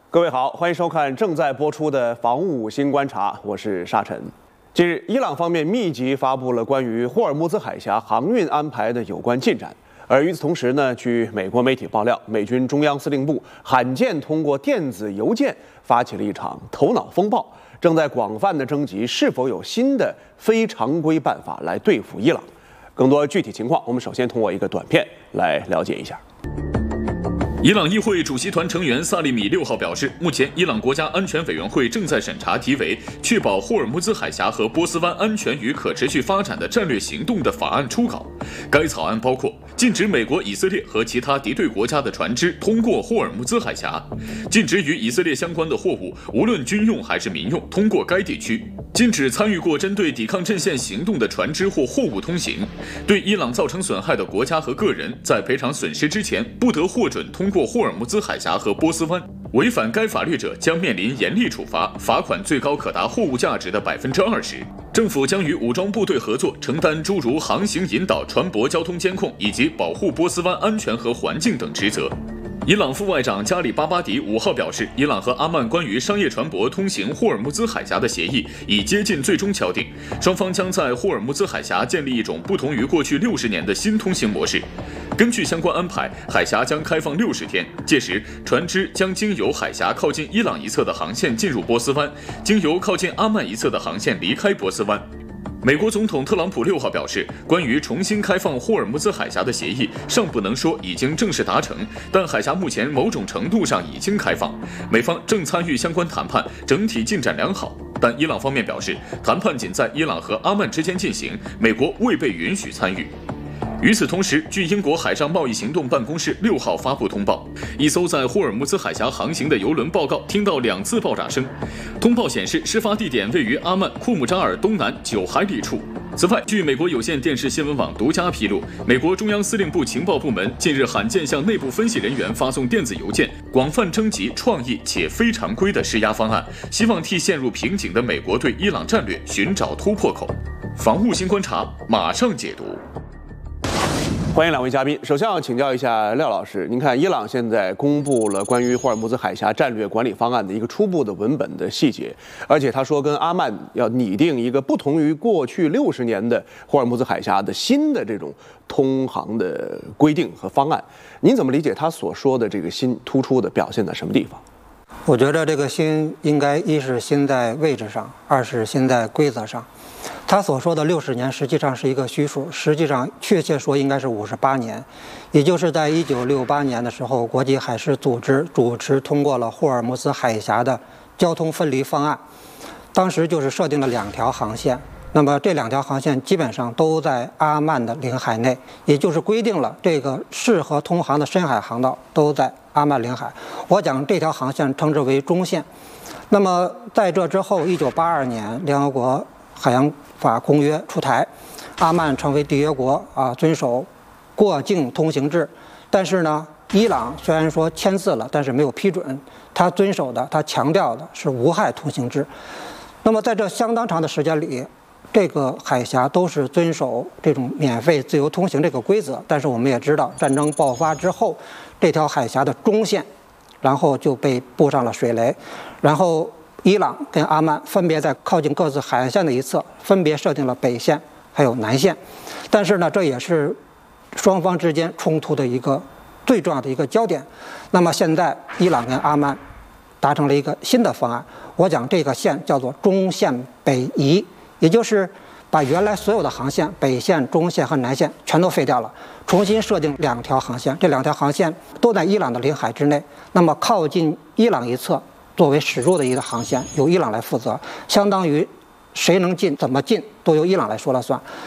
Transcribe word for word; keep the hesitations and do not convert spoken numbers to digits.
各位好，欢迎收看正在播出的《防务新观察》，我是沙尘。近日，伊朗方面密集发布了关于霍尔木兹海峡航运安排的有关进展。而与此同时呢，据美国媒体爆料，美军中央司令部罕见通过电子邮件发起了一场头脑风暴，正在广泛的征集是否有新的非常规办法来对付伊朗。更多具体情况，我们首先通过一个短片来了解一下。 伊朗议会主席团成员萨利米六号表示，目前伊朗国家安全委员会正在审查题为《确保霍尔木兹海峡和波斯湾安全与可持续发展的战略行动》的法案初稿。该草案包括禁止美国、以色列和其他敌对国家的船只通过霍尔木兹海峡，禁止与以色列相关的货物，无论军用还是民用，通过该地区，禁止参与过针对抵抗阵线行动的船只或货物通行。对伊朗造成损害的国家和个人，在赔偿损失之前，不得获准通过霍尔木兹海峡和波斯湾。违反该法律者将面临严厉处罚，罚款最高可达货物价值的百分之二十。政府将与武装部队合作，承担诸如航行引导、船舶交通监控以及保护波斯湾安全和环境等职责。伊朗副外长加里巴巴迪五号表示，伊朗和阿曼关于商业船舶通行霍尔木兹海峡的协议已接近最终敲定，双方将在霍尔木兹海峡建立一种不同于过去六十年的新通行模式。根据相关安排，海峡将开放六十天，届时船只将经由海峡靠近伊朗一侧的航线进入波斯湾，经由靠近阿曼一侧的航线离开波斯湾。美国总统特朗普六号表示，关于重新开放霍尔木兹海峡的协议尚不能说已经正式达成，但海峡目前某种程度上已经开放，美方正参与相关谈判，整体进展良好。但伊朗方面表示，谈判仅在伊朗和阿曼之间进行，美国未被允许参与。与此同时，据英国海上贸易行动办公室六号发布通报，一艘在霍尔木兹海峡航行的邮轮报告听到两次爆炸声。通报显示，事发地点位于阿曼库姆扎尔东南九海里处。此外，据美国有线电视新闻网独家披露，美国中央司令部情报部门近日罕见向内部分析人员发送电子邮件，广泛征集创意且非常规的施压方案，希望替陷入瓶颈的美国对伊朗战略寻找突破口。防务新观察马上解读。 欢迎两位嘉宾。首先要请教一下廖老师，您看伊朗现在公布了关于霍尔木兹海峡战略管理方案的一个初步的文本的细节，而且他说跟阿曼要拟定一个不同于过去六十年的霍尔木兹海峡的新的这种通航的规定和方案。您怎么理解他所说的这个新突出的表现在什么地方？ 我觉得这个新应该一是新在位置上，二是新在规则上。他所说的六十年实际上是一个虚数，实际上确切说应该是五十八年，也就是在一九六八年的时候，国际海事组织主持通过了霍尔木兹海峡的交通分离方案，当时就是设定了两条航线。那么这两条航线基本上都在阿曼的领海内，也就是规定了这个适合通航的深海航道都在阿曼领海。我讲这条航线称之为中线。那么在这之后，一九八二年联合国海洋法公约出台，阿曼成为缔约国啊，遵守过境通行制。但是呢，伊朗虽然说签字了，但是没有批准，他遵守的，他强调的是无害通行制。那么在这相当长的时间里，这个海峡都是遵守这种免费自由通行这个规则。但是我们也知道，战争爆发之后，这条海峡的中线，然后就被布上了水雷，然后伊朗跟阿曼分别在靠近各自海岸线的一侧，分别设定了北线还有南线。但是呢，这也是双方之间冲突的一个最重要的一个焦点。那么现在伊朗跟阿曼达成了一个新的方案，我讲这个线叫做中线北移，也就是把原来所有的航线北线、中线和南线全都废掉了，重新设定两条航线，这两条航线都在伊朗的领海之内。那么靠近伊朗一侧作为驶入的一个航线，由伊朗来负责，相当于谁能进怎么进都由伊朗来说了算。